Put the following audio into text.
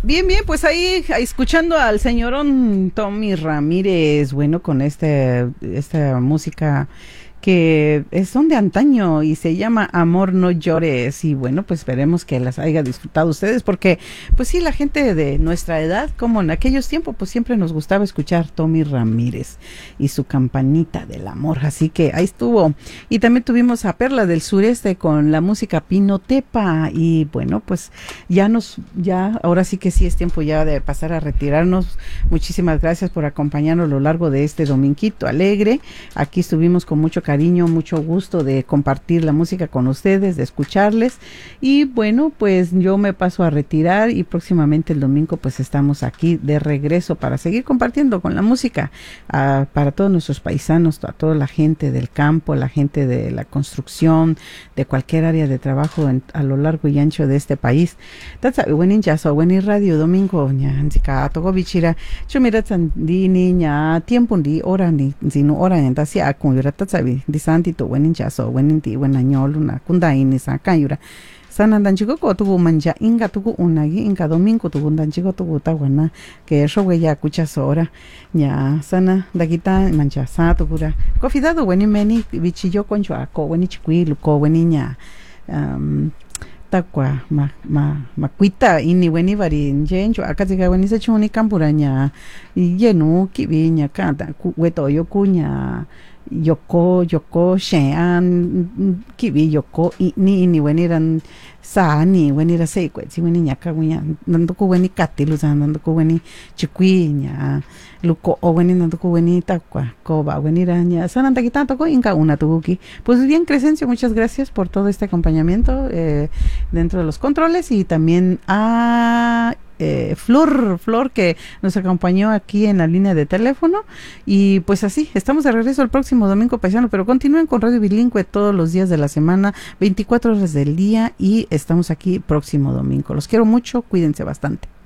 Bien, bien, pues ahí escuchando al señorón Tommy Ramírez, bueno, con esta música que son de antaño y se llama Amor no llores, y bueno, pues esperemos que las haya disfrutado ustedes, porque pues sí, la gente de nuestra edad, como en aquellos tiempos, pues siempre nos gustaba escuchar Tommy Ramírez y su campanita del amor, así que ahí estuvo. Y también tuvimos a Perla del Sureste con la música Pinotepa, y bueno, pues ahora sí que sí es tiempo ya de pasar a retirarnos. Muchísimas gracias por acompañarnos a lo largo de este dominguito alegre. Aquí estuvimos con mucho cariño, mucho gusto de compartir la música con ustedes, de escucharles, y bueno, pues yo me paso a retirar y próximamente el domingo pues estamos aquí de regreso para seguir compartiendo con la música para todos nuestros paisanos, a toda la gente del campo, la gente de la construcción, de cualquier área de trabajo a lo largo y ancho de este país. Radio domingo ña togo bichira chumira di niña tiempo di hora ni sino hora en tasia con yura tatsabi di santito wenin chaso wenin di wenañol una kunda ini sa kayura sana danchigo ko tugu manja inga tugu unagi inga domingo tugu danchigo tugu tawana que eso ya escuchas ahora ña sana dagita manja sa tugura confidado wenin meni bichillo concho ako wenin chiquilu ko weniña takwa makuita ini weni vari njenjo akatika weni se chuni kampuranya yenu kibinya kanta weto yokunya yoko shean kibi yoko ini weni ran sani weni ra seikwe si weni nyaka winya nanduko weni katilu san nanduko weni chikuinya luko o weni nanduko weni takwa koba weni raña sananta kitanto ko inka una tuki. Pues bien, Crescencio, muchas gracias por todo este acompañamiento dentro de los controles, y también a Flor que nos acompañó aquí en la línea de teléfono. Y pues así, estamos de regreso el próximo domingo, paisano, pero continúen con Radio Bilingüe todos los días de la semana, 24 horas del día, y estamos aquí próximo domingo. Los quiero mucho, cuídense bastante.